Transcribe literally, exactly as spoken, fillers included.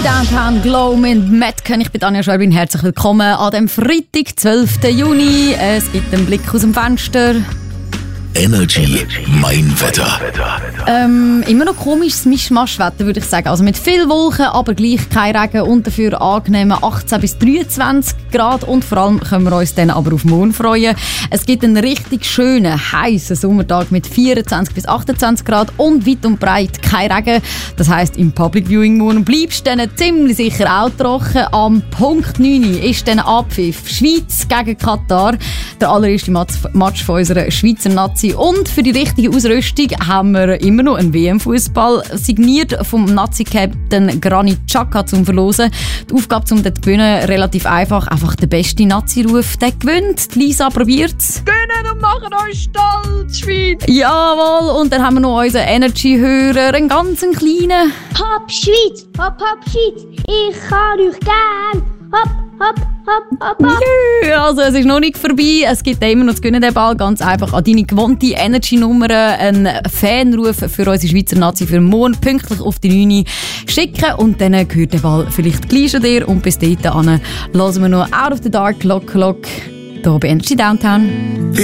Downtown Glow mit Metken. Ich bin Anja Schwerbin. Herzlich willkommen an dem Freitag, zwölften Juni. Es gibt einen Blick aus dem Fenster. Energy, mein Wetter. Ähm, immer noch komisches Mischmaschwetter, würde ich sagen. Also mit viel Wolken, aber gleich kein Regen und dafür angenehme achtzehn bis dreiundzwanzig Grad. Und vor allem können wir uns dann aber auf morgen freuen. Es gibt einen richtig schönen, heißen Sommertag mit vierundzwanzig bis achtundzwanzig Grad und weit und breit kein Regen. Das heisst, im Public Viewing morgen bleibst du dann ziemlich sicher auch trocken. Am Punkt neun ist dann Abpfiff. Schweiz gegen Katar. Der allererste Match von unserer Schweizer Nazi. Und für die richtige Ausrüstung haben wir immer noch einen W M-Fußball, signiert vom Nazi-Captain Granit Xhaka zum Verlosen. Die Aufgabe, um den zu gewinnen, relativ einfach. Einfach der beste Nazi-Ruf, der gewinnt. Lisa probiert's. Gewinnen und machen euch stolz, Schweiz! Jawohl, und dann haben wir noch unseren Energy-Hörer, einen ganz kleinen. Hopp, Schweiz! Hopp, hopp, Schweiz! Ich kann euch gern! Hopp, hopp, hopp, hopp, hopp! Ja, also es ist noch nicht vorbei. Es gibt immer noch zu gewinnen, den Ball. Ganz einfach an deine gewohnte Energy-Nummer einen Fanruf für unsere Schweizer Nazi für morgen pünktlich auf die neun schicken. Und dann gehört der Ball vielleicht gleich schon dir. Und bis dahin hören wir noch Out of the Dark, Lock, Lock, hier bei Energy Downtown.